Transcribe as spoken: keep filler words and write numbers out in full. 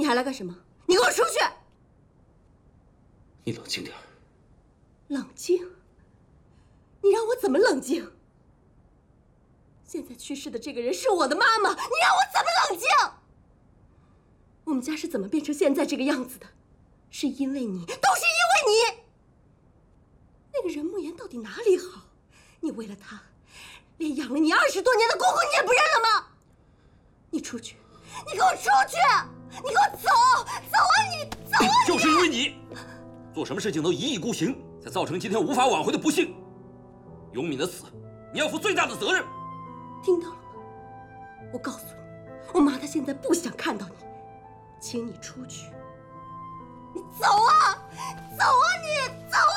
还来干什么？你给我出去！ 你冷静点。 冷静？你让我怎么冷静？现在去世的这个人是我的妈妈，你让我怎么冷静？我们家是怎么变成现在这个样子的？是因为你，都是因为你。那个任慕言到底哪里好？你为了他，连养了你二十多年的姑姑你也不认了吗？你出去！你给我出去！你给我走！走啊你！走啊你！ 就是因为你，做什么事情都一意孤行，才造成今天无法挽回的不幸。永敏的死，你要负最大的责任。 听到了吗？我告诉你，我妈她现在不想看到你，请你出去。你走啊！走啊你！走啊！